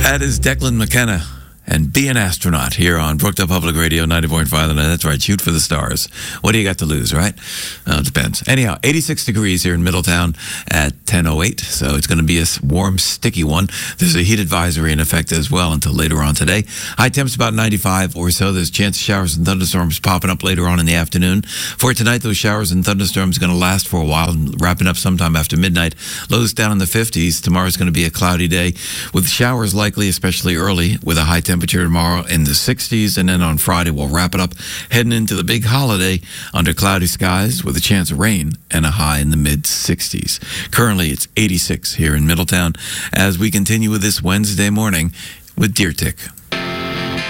That is Declan McKenna and Be an Astronaut here on Brookdale Public Radio 94.5. That's right, shoot for the stars. What do you got to lose, right? It depends. Anyhow, 86 degrees here in Middletown at 10:08, so it's going to be a warm, sticky one. There's a heat advisory in effect as well until later on today. High temps about 95 or so. There's a chance of showers and thunderstorms popping up later on in the afternoon. For tonight, those showers and thunderstorms are going to last for a while and wrapping up sometime after midnight. Lows down in the 50s. Tomorrow's going to be a cloudy day with showers likely, especially early, with a high temperature tomorrow in the 60s, and then on Friday we'll wrap it up heading into the big holiday under cloudy skies with a chance of rain and a high in the mid-60s. Currently it's 86 here in Middletown as we continue with this Wednesday morning with Deer Tick.